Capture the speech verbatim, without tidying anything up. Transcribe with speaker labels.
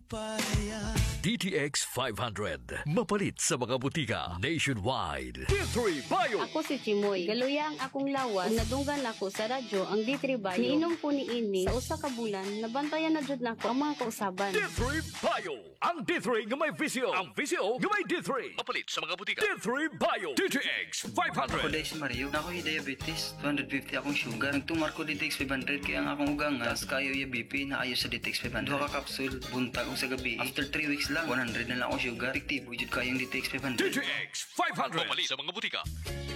Speaker 1: D T X five hundred. Mapalit sa mga butika nationwide. D three Bio.
Speaker 2: Ako si Chimoy. Galuya ang akong lawas. Nadunggan ako sa radyo ang D three Bio. Niinom po ni ini sa usa ka bulan. Nabantayan na jud nako ang mga kausaban.
Speaker 1: D three Bio. Ang D three nga may visio. Ang visio nga may D three. Mapalit sa mga butika. D three Bio. D T X five hundred.
Speaker 3: Ako dahil si Mario. Ako yung diabetes. two fifty akong sugar. Nagtumar ko D T X five hundred. Kaya ang akong ugang nga. Kayo yung B P na ayo sa D T X five hundred. Duha ka kapsul. Buntag o sa gabi. After three weeks lang. one hundred na lang akong sugar. Efektibo. Jud kayong D T X five hundred.
Speaker 1: D T X five hundred. Mapalit sa mga butika.